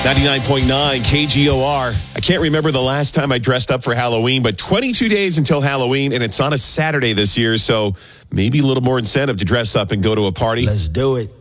99.9 KGOR. I can't remember the last time I dressed up for Halloween, but 22 days until Halloween, and it's on a Saturday this year, so maybe a little more incentive to dress up and go to a party. Let's do it.